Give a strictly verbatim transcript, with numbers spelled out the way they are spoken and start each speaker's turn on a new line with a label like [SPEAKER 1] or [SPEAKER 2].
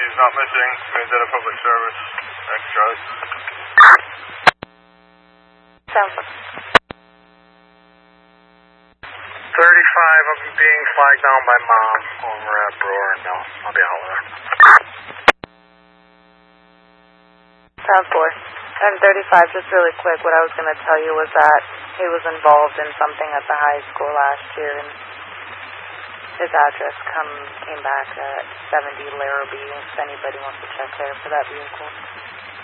[SPEAKER 1] she's not missing. Made that a public service. Extras.
[SPEAKER 2] Sounds
[SPEAKER 3] thirty-five, I'm being flagged down by Mom over at Brewer and Mill. I'll be out with her.
[SPEAKER 2] Sounds four. And thirty-five, just really quick, what I was going to tell you was that he was involved in something at the high school last year, and his address come came back at seventy Larrabee, if anybody wants to check there for that vehicle.